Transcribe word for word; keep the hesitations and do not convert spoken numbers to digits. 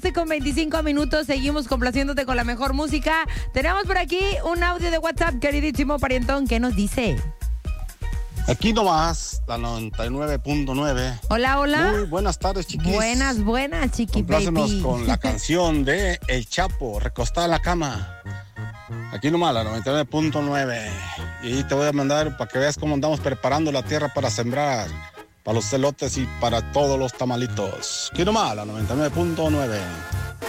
Con veinticinco minutos seguimos complaciéndote con la mejor música. Tenemos por aquí un audio de WhatsApp, queridísimo parientón, ¿qué nos dice? Aquí nomás, la noventa y nueve punto nueve. Hola, hola. Muy buenas tardes, chiquis. Buenas, buenas, chiqui Complácenos baby. con la canción de El Chapo, recostada en la cama. Aquí nomás, la noventa y nueve punto nueve. Y te voy a mandar para que veas cómo andamos preparando la tierra para sembrar, para los celotes y para todos los tamalitos. Aquí nomás, la noventa y nueve punto nueve.